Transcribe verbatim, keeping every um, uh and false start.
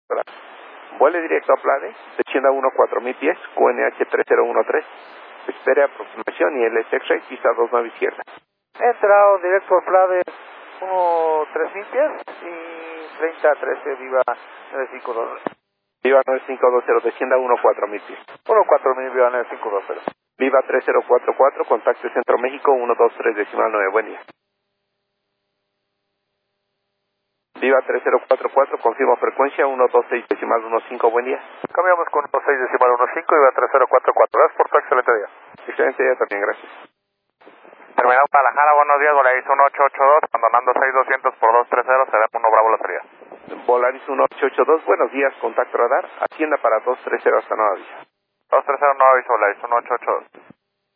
Vuele directo a Plade, Descienda uno cuatro mil pies, Q N H tres cero uno tres. Espere aproximación y el X-Ray, pista dos nueve izquierda. Entrado directo a Plade, uno tres mil pies y treinta trece, viva nueve cinco dos. Viva nueve cinco dos cero, descienda uno cuatro mil pies. uno cuatro mil, viva nueve cinco dos cero. Viva tres cero cuatro cuatro, contacto Centro México uno dos tres decimal nueve, buen día. Viva tres cero cuatro cuatro, confirmo frecuencia uno dos seis decimal uno cinco, buen día. Cambiamos con uno dos seis decimal uno cinco, viva tres cero cuatro cuatro. Gracias por tu excelente día. Excelente día también, gracias. Terminal Guadalajara, buenos días, Volaris uno ocho ocho dos, abandonando seis doscientos por dos tres cero, será uno Bravo la salida. Volaris uno ocho ocho dos, buenos días, contacto radar, Hacienda para dos tres cero hasta nueva aviso. dos tres cero, nueva aviso, Volaris uno ocho ocho dos.